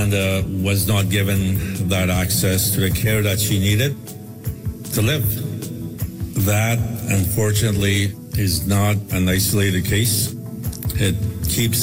Amanda was not given that access to the care that she needed to live. That, unfortunately, is not an isolated case. It keeps